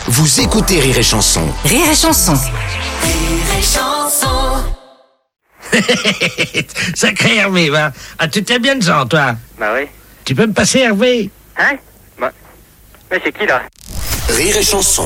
Vous écoutez Rire et Chanson. Rire et Chanson. Rire et Chanson. Sacré Hervé, va. Ah, tu t'es bien de gens, toi. Bah oui. Tu peux me passer, Hervé? Hein? Bah. Mais c'est qui là? Rire et Chanson.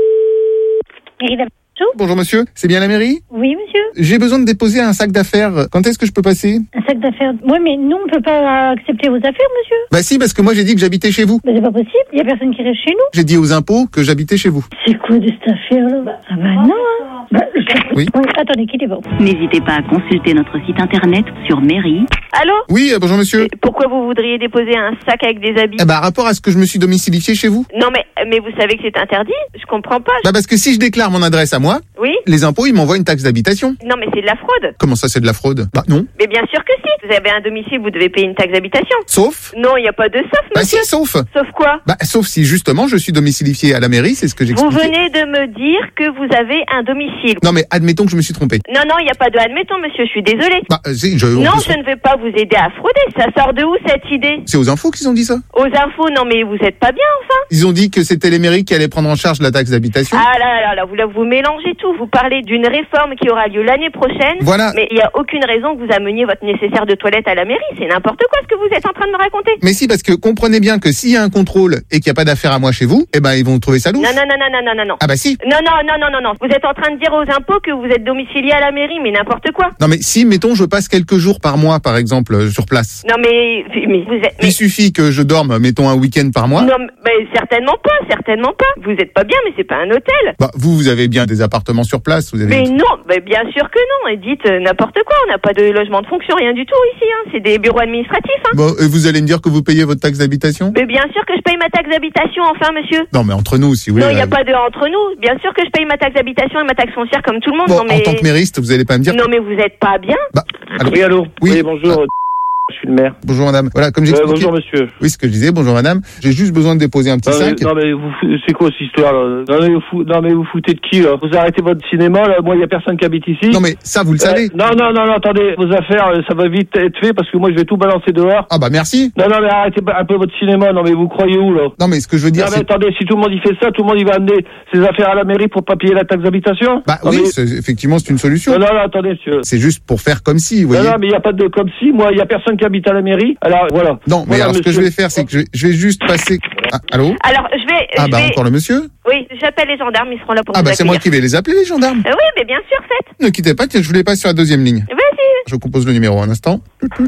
Bonjour monsieur, c'est bien la mairie? Oui, monsieur. J'ai besoin de déposer un sac d'affaires. Quand est-ce que je peux passer? Un sac d'affaires. Oui, mais nous, on peut pas accepter vos affaires, monsieur. Bah si, parce que moi j'ai dit que j'habitais chez vous. Mais c'est pas possible. Il y a personne qui reste chez nous. J'ai dit aux impôts que j'habitais chez vous. C'est quoi de cette affaire-là? Ah bah non, hein. Oui. Attendez, quittez-vous. N'hésitez pas à consulter notre site internet sur mairie. Allô? Oui, bonjour monsieur. Pourquoi vous voudriez déposer un sac avec des habits? Rapport à ce que je me suis domicilié chez vous. Non mais vous savez que c'est interdit? Je comprends pas. Bah parce que si je déclare mon adresse à moi, Oui? les impôts ils m'envoient une taxe d'habitation. Non mais c'est de la fraude. Comment ça c'est de la fraude? Bah non. Mais bien sûr que si. Vous avez un domicile, vous devez payer une taxe d'habitation. Sauf? Non, il n'y a pas de sauf, Bah monsieur. si, sauf. Sauf quoi? Bah sauf si justement je suis domicilié à la mairie, c'est ce que Vous j'expliquais. venez de me dire que vous avez un domicile. Non mais admettons que je me suis trompé. Non, il n'y a pas de admettons, monsieur, je suis désolée. Bah si, Non, je ne vais pas vous aider à frauder. Ça sort de où, cette idée? C'est aux infos qu'ils ont dit ça. Aux infos, non mais vous êtes pas bien, enfin. Ils ont dit que c'était les mairies qui allaient prendre en charge la taxe d'habitation. Ah là, vous mélangez tout. Vous parlez d'une réforme qui aura lieu l'année prochaine. Voilà. Mais il n'y a aucune raison que vous ameniez votre nécessaire de toilette à la mairie. C'est n'importe quoi ce que vous êtes en train de me raconter. Mais si, parce que comprenez bien que s'il y a un contrôle et qu'il n'y a pas d'affaire à moi chez vous, ils vont trouver ça louche. Non. Ah bah si. Non. Vous êtes en train de dire aux impôts que vous êtes domicilié à la mairie, mais n'importe quoi. Non mais si, mettons, je passe quelques jours par mois, par exemple, sur place. Non mais vous êtes... Il suffit que je dorme, mettons, un week-end par mois. Non mais certainement pas. Vous êtes pas bien, mais c'est pas un hôtel. Bah vous avez bien des appartements sur place, vous avez... Mais non, bien sûr que non. Et dites n'importe quoi. On n'a pas de logement de fonction, rien du tout ici. Hein. C'est des bureaux administratifs. Hein. Bon, et vous allez me dire que vous payez votre taxe d'habitation? Mais bien sûr que je paye ma taxe d'habitation, enfin, monsieur. Non mais entre nous, si vous voulez... Non, il n'y a pas de entre nous. Bien sûr que je paye ma taxe d'habitation et ma taxe foncière comme tout le monde. Bon, non, mais... en tant que mairiste, vous allez pas me dire... Non mais vous êtes pas bien. Bah, allô? Oui, allô? Oui. Bonjour. Je suis le maire. Bonjour madame. Voilà, comme j'expliquais... Bonjour monsieur. Oui, ce que je disais, bonjour madame. J'ai juste besoin de déposer un petit sac. Non mais c'est quoi cette histoire là? Non mais vous foutez de qui là? Vous arrêtez votre cinéma là? Moi il y a personne qui habite ici. Non mais ça vous le savez. Non, attendez, vos affaires ça va vite être fait parce que moi je vais tout balancer dehors. Ah bah merci. Non mais arrêtez un peu votre cinéma. Non mais vous croyez où là? Non mais ce que je veux dire Non mais c'est... attendez, si tout le monde y fait ça, tout le monde il va amener ses affaires à la mairie pour pas payer la taxe d'habitation? Bah non, oui, mais... effectivement c'est une solution. Non, attendez monsieur. C'est juste pour faire comme si, vous voyez. Non mais il n'y a pas de comme si. Moi il y a personne qui habite à la mairie. Alors voilà. Non, mais voilà, alors ce que je vais faire, c'est que je vais juste passer... Ah, allô? Alors je vais... Encore le monsieur? Oui, j'appelle les gendarmes, ils seront là pour Ah vous bah c'est moi accueillir. qui vais les appeler, les gendarmes. Oui, mais bien sûr, faites. Ne quittez pas, tiens, je vous les passe sur la deuxième ligne. Vas-y. Je compose le numéro un instant.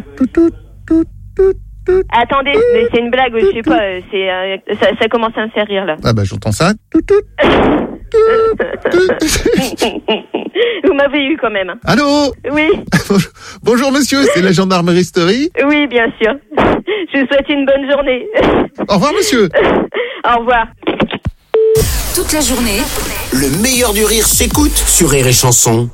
Attendez, mais c'est une blague, je sais pas, ça commence à me faire rire là. Ah bah j'entends ça. Vous m'avez eu quand même. Allô? Oui. Bonjour monsieur, c'est la gendarmeristerie. Oui, bien sûr. Je vous souhaite une bonne journée. Au revoir monsieur. Au revoir. Toute la journée, Le meilleur du rire s'écoute sur Rire et Chanson.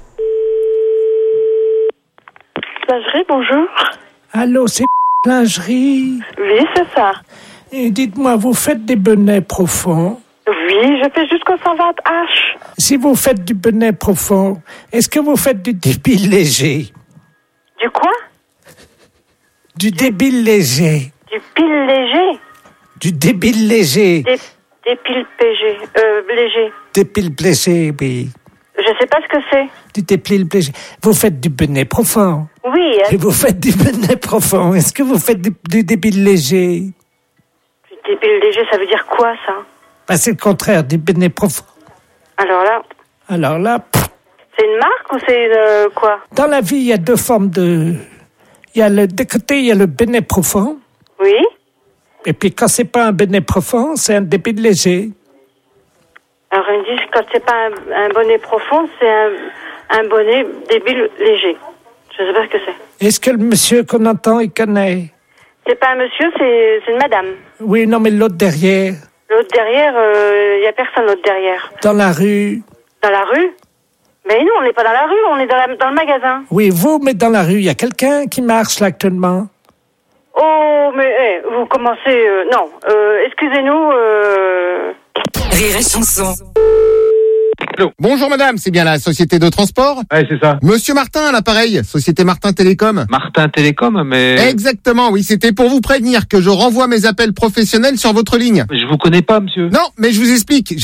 Lingerie, bonjour. Allô, c'est lingerie. Oui, c'est ça. Et dites-moi, vous faites des bonnets profonds? Oui, je fais jusqu'au 120H. Si vous faites du bonnet profond, est-ce que vous faites du débile léger? Du quoi? Du débile léger. Du pile léger? Du débile léger. Des piles PG, léger. Débile léger, oui. Je sais pas ce que c'est. Du débile léger. Vous faites du bonnet profond. Oui. Et vous faites du bonnet profond. Est-ce que vous faites du débile léger? Du débile léger, ça veut dire quoi, ça? Bah, c'est le contraire du bonnet profond. Alors là... C'est une marque ou c'est quoi? Dans la vie, il y a deux formes de... D'un côté, il y a le bonnet profond. Oui. Et puis, quand c'est pas un bonnet profond, c'est un débile léger. Alors, ils me disent que quand c'est pas un bonnet profond, c'est un bonnet débile léger. Je sais pas ce que c'est. Est-ce que le monsieur qu'on entend, il connaît? C'est pas un monsieur, c'est une madame. Oui, non, mais l'autre derrière. L'autre derrière, y a personne l'autre derrière. Dans la rue. Dans la rue? Mais non, on n'est pas dans la rue, on est dans le magasin. Oui, vous, mais dans la rue, il y a quelqu'un qui marche là actuellement. Oh, mais vous commencez... non, excusez-nous... Rire et Chanson. Allô. Bonjour madame, c'est bien la société de transport? Ouais, c'est ça. Monsieur Martin à l'appareil, société Martin Télécom. Martin Télécom, mais... Exactement, oui, c'était pour vous prévenir que je renvoie mes appels professionnels sur votre ligne. Je vous connais pas, monsieur. Non, mais je vous explique.